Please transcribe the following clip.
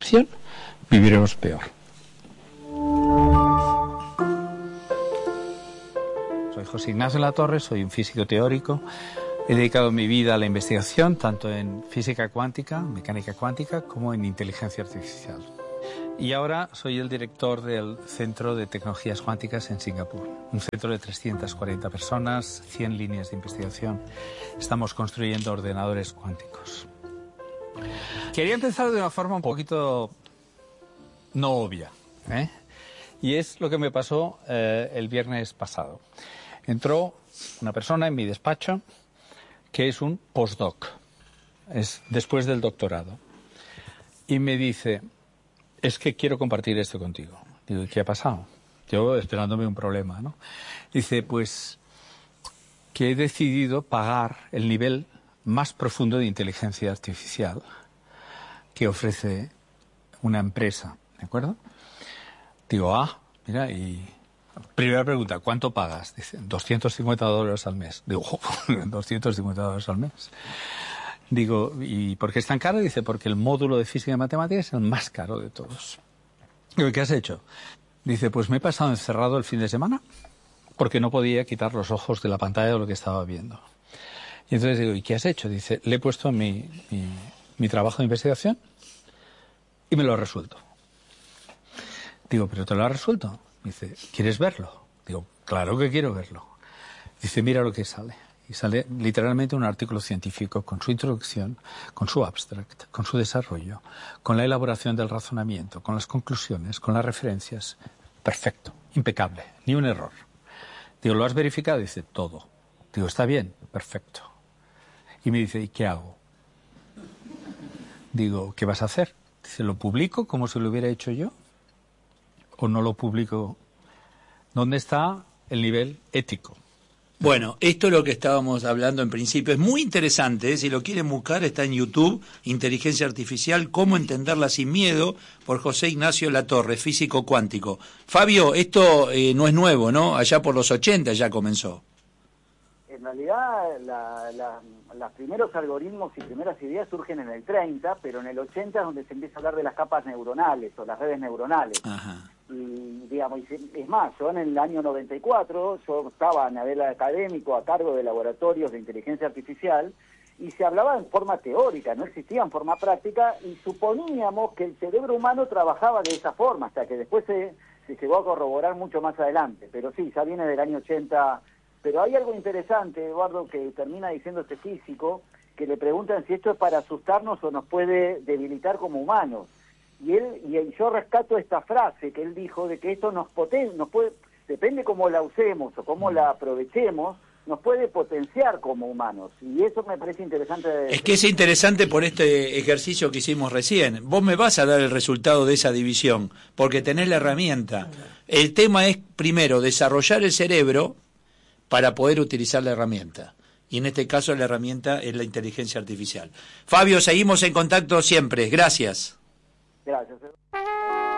opción, viviremos peor. Soy José Ignacio Latorre, soy un físico teórico. He dedicado mi vida a la investigación, tanto en física cuántica, mecánica cuántica, como en inteligencia artificial. Y ahora soy el director del Centro de Tecnologías Cuánticas en Singapur. Un centro de 340 personas, 100 líneas de investigación. Estamos construyendo ordenadores cuánticos. Quería empezar de una forma un poquito no obvia, y es lo que me pasó el viernes pasado. Entró una persona en mi despacho que es un postdoc, es después del doctorado, y me dice, es que quiero compartir esto contigo. Digo, ¿y qué ha pasado? Yo esperándome un problema, ¿no? Dice, pues que he decidido pagar el nivel más profundo de inteligencia artificial que ofrece una empresa, ¿de acuerdo? Digo, mira, y primera pregunta, ¿cuánto pagas? Dice, $250 al mes. Digo, $250 al mes. Digo, ¿y por qué es tan caro? Dice, porque el módulo de física y matemáticas es el más caro de todos. Digo, ¿qué has hecho? Dice, pues me he pasado encerrado el fin de semana porque no podía quitar los ojos de la pantalla de lo que estaba viendo. Y entonces digo, ¿y qué has hecho? Dice, le he puesto mi trabajo de investigación y me lo ha resuelto. Digo, ¿pero te lo ha resuelto? Dice, ¿quieres verlo? Digo, claro que quiero verlo. Dice, mira lo que sale. Y sale literalmente un artículo científico con su introducción, con su abstract, con su desarrollo, con la elaboración del razonamiento, con las conclusiones, con las referencias. Perfecto, impecable, ni un error. Digo, ¿lo has verificado? Dice, todo. Digo, ¿está bien? Perfecto. Y me dice, ¿y qué hago? Digo, ¿qué vas a hacer? Dice, ¿lo publico como si lo hubiera hecho yo? ¿O no lo publico? ¿Dónde está el nivel ético? Bueno, esto es lo que estábamos hablando en principio. Es muy interesante, si lo quieren buscar, está en YouTube, Inteligencia Artificial, Cómo entenderla sin miedo, por José Ignacio Latorre, físico cuántico. Fabio, esto no es nuevo, ¿no? Allá por los 80 ya comenzó. En realidad, los primeros algoritmos y primeras ideas surgen en el 30, pero en el 80 es donde se empieza a hablar de las capas neuronales o las redes neuronales. Ajá. Y digamos, es más, yo en el año 94, yo estaba a nivel académico a cargo de laboratorios de inteligencia artificial y se hablaba en forma teórica, no existía en forma práctica y suponíamos que el cerebro humano trabajaba de esa forma, hasta que después se llegó a corroborar mucho más adelante, pero sí, ya viene del año 80. Pero hay algo interesante, Eduardo, que termina diciendo este físico, que le preguntan si esto es para asustarnos o nos puede debilitar como humanos. Y yo rescato esta frase que él dijo de que esto nos puede, depende cómo la usemos o cómo la aprovechemos, nos puede potenciar como humanos. Y eso me parece interesante. Es que es interesante por este ejercicio que hicimos recién. Vos me vas a dar el resultado de esa división, porque tenés la herramienta. El tema es, primero, desarrollar el cerebro para poder utilizar la herramienta. Y en este caso la herramienta es la inteligencia artificial. Fabio, seguimos en contacto siempre. Gracias. Gracias.